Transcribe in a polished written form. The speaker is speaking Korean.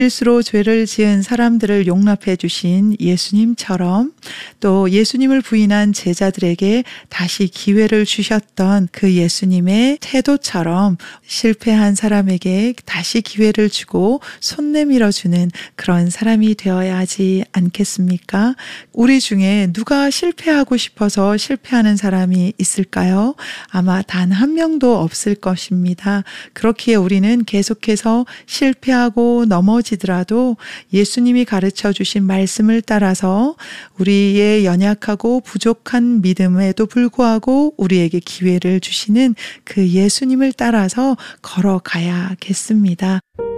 실수로 죄를 지은 사람들을 용납해 주신 예수님처럼 또 예수님을 부인한 제자들에게 다시 기회를 주셨던 그 예수님의 태도처럼 실패한 사람에게 다시 기회를 주고 손 내밀어 주는 그런 사람이 되어야 하지 않겠습니까? 우리 중에 누가 실패하고 싶어서 실패하는 사람이 있을까요? 아마 단 한 명도 없을 것입니다. 그렇기에 우리는 계속해서 실패하고 넘어지더라도 예수님이 가르쳐 주신 말씀을 따라서 우리의 연약하고 부족한 믿음에도 불구하고 우리에게 기회를 주시는 그 예수님을 따라서 걸어가야겠습니다.